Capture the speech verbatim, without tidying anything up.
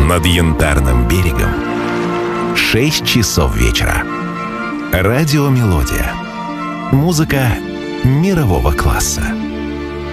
Над Янтарным берегом шесть часов вечера. Радио «Мелодия». Музыка мирового класса.